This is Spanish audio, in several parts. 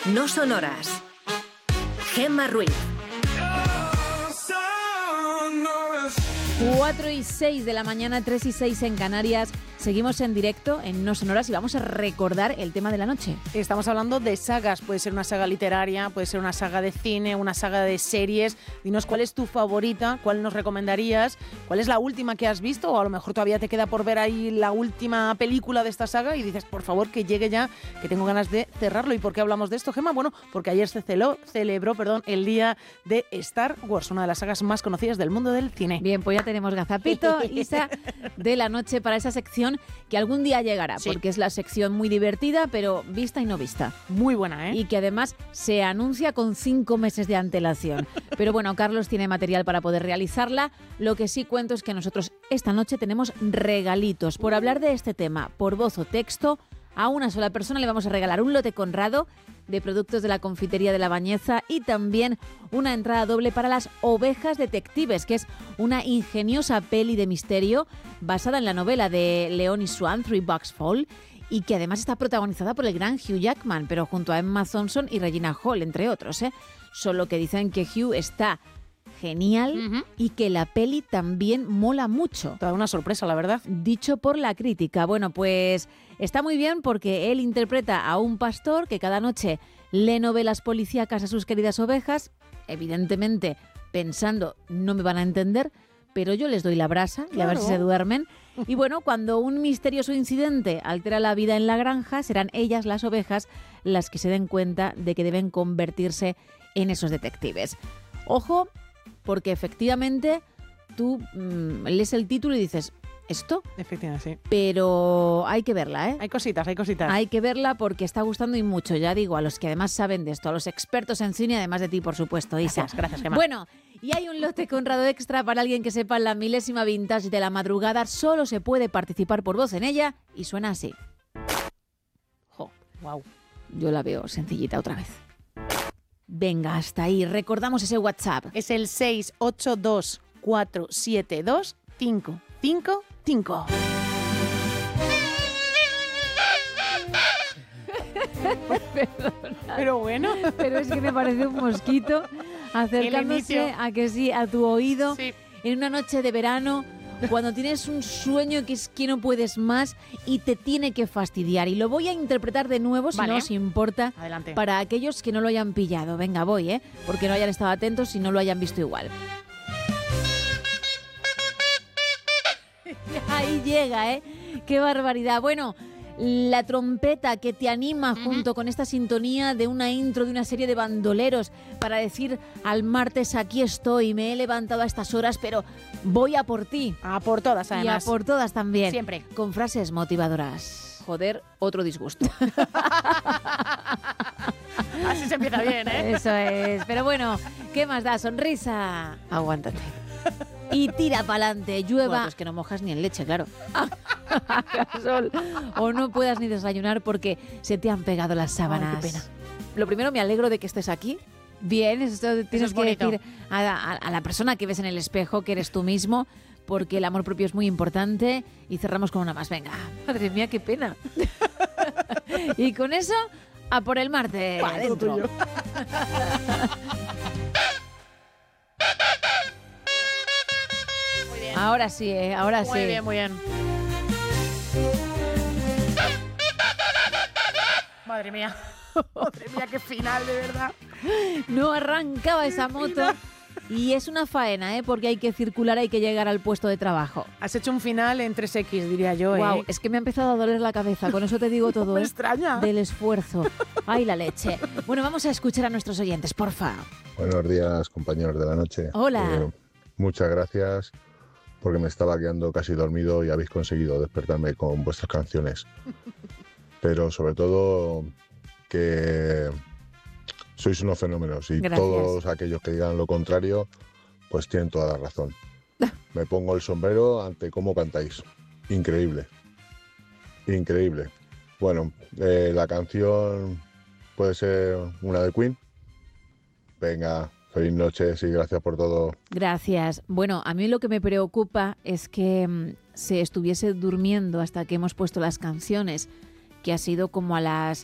No Sonoras. Gemma Ruiz. 4:06 de la mañana, 3:06 en Canarias. Seguimos en directo en No Sonoras y vamos a recordar el tema de la noche. Estamos hablando de sagas, puede ser una saga literaria, puede ser una saga de cine, una saga de series. Dinos cuál es tu favorita, cuál nos recomendarías, cuál es la última que has visto, o a lo mejor todavía te queda por ver ahí la última película de esta saga y dices, por favor, que llegue ya, que tengo ganas de cerrarlo. ¿Y por qué hablamos de esto, Gemma? Bueno, porque ayer se celebró el día de Star Wars, una de las sagas más conocidas del mundo del cine. Bien, pues ya tenemos gazapito, Isa, de la noche para esa sección que algún día llegará, sí, porque es la sección muy divertida, pero vista y no vista. Muy buena, ¿eh? Y que además se anuncia con 5 meses de antelación. Pero bueno, Carlos tiene material para poder realizarla. Lo que sí cuento es que nosotros esta noche tenemos regalitos. Por hablar de este tema, por voz o texto, a una sola persona le vamos a regalar un lote Conrado de productos de la confitería de La Bañeza y también una entrada doble para Las Ovejas Detectives, que es una ingeniosa peli de misterio basada en la novela de Leonie Swan, Three Bucks Fall, y que además está protagonizada por el gran Hugh Jackman, pero junto a Emma Thompson y Regina Hall, entre otros, ¿eh? Solo que dicen que Hugh está genial y que la peli también mola mucho. Toda una sorpresa, la verdad. Dicho por la crítica. Bueno, pues está muy bien porque él interpreta a un pastor que cada noche lee novelas policíacas a sus queridas ovejas, evidentemente pensando, no me van a entender, pero yo les doy la brasa y a ver si se duermen. Y bueno, cuando un misterioso incidente altera la vida en la granja, serán ellas, las ovejas, las que se den cuenta de que deben convertirse en esos detectives. Ojo, porque efectivamente tú lees el título y dices, ¿esto? Efectivamente, sí. Pero hay que verla, ¿eh? Hay cositas. Hay que verla porque está gustando y mucho, ya digo, a los que además saben de esto, a los expertos en cine, además de ti, por supuesto, Isa. Gracias, Gemma. Bueno, y hay un lote Conrado extra para alguien que sepa la milésima vintage de la madrugada. Solo se puede participar por voz en ella y suena así. Jo, wow. Yo la veo sencillita otra vez. Venga, hasta ahí. Recordamos ese WhatsApp. Es el 682-472-555. Pero bueno. Pero es que me parece un mosquito acercándose a tu oído, sí, en una noche de verano, cuando tienes un sueño que es que no puedes más y te tiene que fastidiar. Y lo voy a interpretar de nuevo, si no os importa. Adelante. Para aquellos que no lo hayan pillado. Venga, voy, porque no hayan estado atentos y no lo hayan visto igual. Ahí llega, qué barbaridad. Bueno, la trompeta que te anima junto con esta sintonía de una intro de una serie de bandoleros para decir al martes, aquí estoy, me he levantado a estas horas, pero voy a por ti. A por todas, además. Y a por todas también. Siempre. Con frases motivadoras. Joder, otro disgusto. Así se empieza bien, ¿eh? Eso es. Pero bueno, ¿qué más da? Sonrisa. Aguántate. Y tira pa'lante, llueva. Bueno, es que no mojas ni en leche, claro. Sol. O no puedas ni desayunar porque se te han pegado las sábanas. Ay, qué pena. Lo primero, me alegro de que estés aquí. Bien, esto tienes que decir a la persona que ves en el espejo que eres tú mismo, porque el amor propio es muy importante. Y cerramos con una más. Venga. Madre mía, qué pena. Y con eso, a por el martes. Pa' dentro. Ahora sí, ahora sí. Muy bien, muy bien. Madre mía. Madre mía, qué final, de verdad. No arrancaba esa moto. Y es una faena, porque hay que circular, hay que llegar al puesto de trabajo. Has hecho un final en 3X, diría yo, Wow, es que me ha empezado a doler la cabeza. Con eso te digo todo, Me extraña. Del esfuerzo. Ay, la leche. Bueno, vamos a escuchar a nuestros oyentes, porfa. Buenos días, compañeros de la noche. Hola. Muchas gracias, porque me estaba quedando casi dormido y habéis conseguido despertarme con vuestras canciones. Pero sobre todo que sois unos fenómenos y gracias. Todos aquellos que digan lo contrario, pues tienen toda la razón. Me pongo el sombrero ante cómo cantáis. Increíble. Increíble. Bueno, la canción puede ser una de Queen. Venga, feliz noche y gracias por todo. Gracias. Bueno, a mí lo que me preocupa es que se estuviese durmiendo hasta que hemos puesto las canciones, que ha sido como a las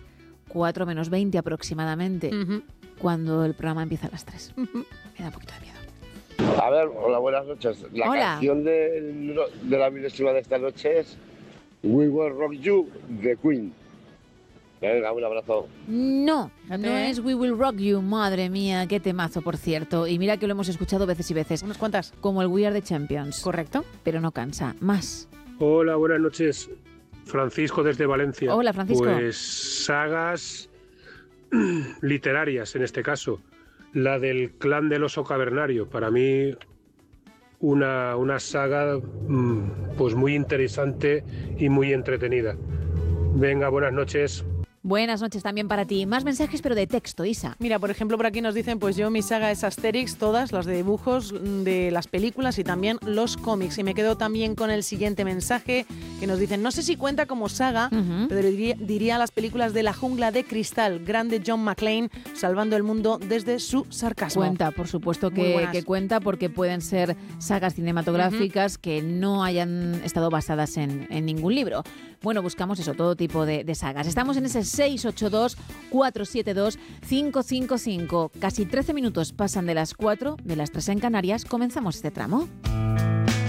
4 menos 20 aproximadamente, Ujú. cuando el programa empieza a las 3. Me da un poquito de miedo. A ver, hola, buenas noches. La Hola. canción de la milésima de esta noche es We Will Rock You de Queen. Venga, un abrazo. No, Fíjate, no ¿eh? es We Will Rock You, madre mía, qué temazo, por cierto. Y mira que lo hemos escuchado veces y veces, Unas cuantas. como el We Are the Champions. ¿Correcto? Pero no cansa, más. Hola, buenas noches. Francisco desde Valencia. Hola, Francisco. Pues sagas literarias en este caso. La del Clan del Oso Cavernario. Para mí una saga pues muy interesante y muy entretenida. Venga, buenas noches. Buenas noches también para ti. Más mensajes, pero de texto, Isa. Mira, por ejemplo, por aquí nos dicen, pues yo mi saga es Asterix, todas las de dibujos de las películas y también los cómics. Y me quedo también con el siguiente mensaje que nos dicen, no sé si cuenta como saga, Ujú. pero diría las películas de La Jungla de Cristal, grande John McClane, salvando el mundo desde su sarcasmo. Cuenta, por supuesto Muy buenas. que cuenta, porque pueden ser sagas cinematográficas que no hayan estado basadas en ningún libro. Bueno, buscamos eso, todo tipo de sagas. Estamos en ese 682-472-555. Casi 13 minutos pasan de las 4, de las 3 en Canarias. Comenzamos este tramo.